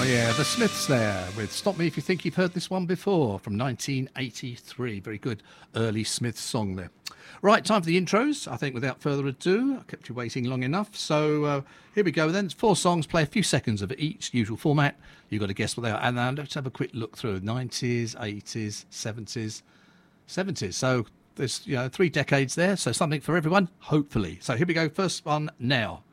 Yeah, the Smiths there with Stop Me If You Think You've Heard This One Before from 1983. Very good early Smiths song there. Right, time for the intros. I think without further ado, I kept you waiting long enough. So here we go then. It's 4 songs, play a few seconds of each, usual format. You've got to guess what they are. And now let's have a quick look through 90s, 80s, 70s. So there's 3 decades there, so something for everyone, hopefully. So here we go, first one now.